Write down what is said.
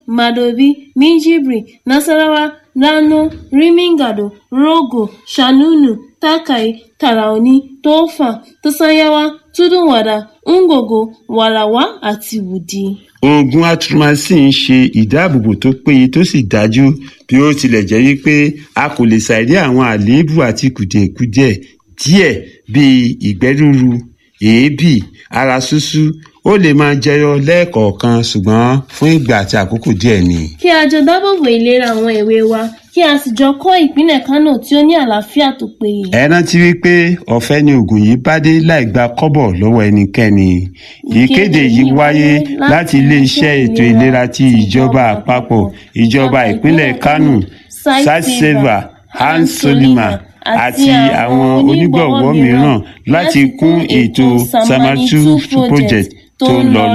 Madobi, Minjibir, Nasarawa, Rano, Rimin-Gado, Rogo, Shanunu, Takai, Taraoni, Tofa, Tosanyawa, Tudun-Wada, Ngogo, Warawa àti Wudi. Oògùn Atromycin ń ṣe ìdáàbòbò tó péye tó sì dájú bí ó tilẹ̀ jẹ́ wípé a kò lè ṣàìrí àwọn àléébù àti kùdìẹ̀kudiẹ díẹ̀ bíi ìgbẹ́ rúru, èébì, ara ṣúṣú. Ó lè máa jẹyọ lẹ́ẹ̀kọ̀ọ̀kan ṣùgbọ́n fún ìgbà àti àkókò díẹ̀ ni. Kí a jọ dáàbòbò ìlera àwọn èwe wa kí a sì jọ kọ́ ìpínlẹ̀ Kánò tí ó ní àlàáfíà tó péye. Ẹ rántí wípé ọ̀fẹ́ ni oògùn yìí bá dé láì gba kọ́bọ̀ lọ́wọ́ ẹnikẹ́ni. Ìkéde yìí wáyé láti ilé-iṣẹ́ ètò ìlera ti ìjọba àpapọ̀, ìjọba ìpínlẹ̀ Kánò, Sightsaver, Hans Soliman àti àwọn onígbọ̀wọ́ mìíràn láti kún ètò Samatu Project tó ń lọ